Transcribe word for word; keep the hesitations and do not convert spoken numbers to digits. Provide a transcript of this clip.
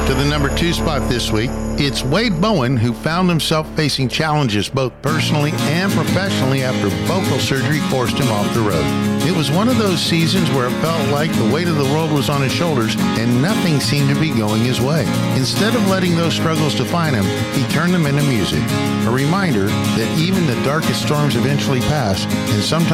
To the number two spot this week, it's Wade Bowen, who found himself facing challenges both personally and professionally after vocal surgery forced him off the road. It was one of those seasons where it felt like the weight of the world was on his shoulders and nothing seemed to be going his way. Instead of letting those struggles define him, he turned them into music. A reminder that even the darkest storms eventually pass, and sometimes